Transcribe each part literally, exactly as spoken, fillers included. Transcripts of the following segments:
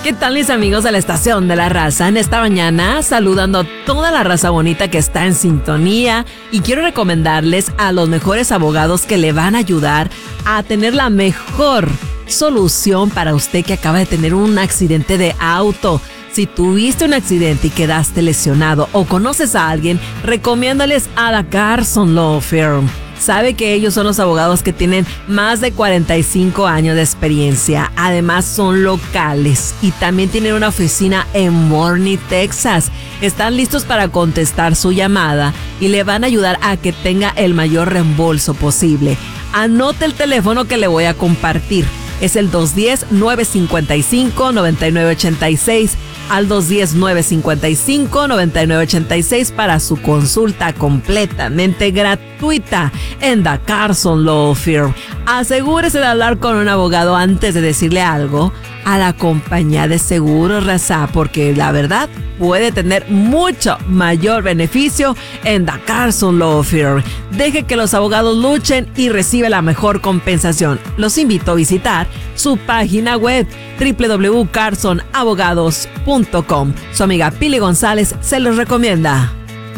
¿Qué tal, mis amigos de la Estación de la Raza? En esta mañana saludando a toda la raza bonita que está en sintonía, y quiero recomendarles a los mejores abogados que le van a ayudar a tener la mejor solución para usted que acaba de tener un accidente de auto. Si tuviste un accidente y quedaste lesionado o conoces a alguien, recomiéndales a la Carson Law Firm. Sabe que ellos son los abogados que tienen más de cuarenta y cinco años de experiencia. Además son locales y también tienen una oficina en Morney, Texas. Están listos para contestar su llamada y le van a ayudar a que tenga el mayor reembolso posible. Anote el teléfono que le voy a compartir. Es el dos uno cero, nueve cinco cinco, nueve nueve ocho seis, al dos uno cero, nueve cinco cinco, nueve nueve ocho seis para su consulta completamente gratuita en The Carson Law Firm. Asegúrese de hablar con un abogado antes de decirle algo a la compañía de seguros, raza, porque la verdad puede tener mucho mayor beneficio en The Carson Law Firm. Deje que los abogados luchen y recibe la mejor compensación. Los invito a visitar su página web doble u doble u doble u punto carson abogados punto com. Su amiga Pili González se los recomienda.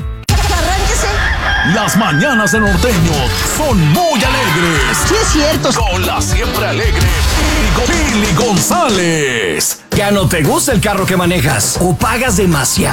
Las mañanas de Norteño son muy alegres. Sí, es cierto. Con la siempre alegre Pili González. ¿Ya no te gusta el carro que manejas o pagas demasiado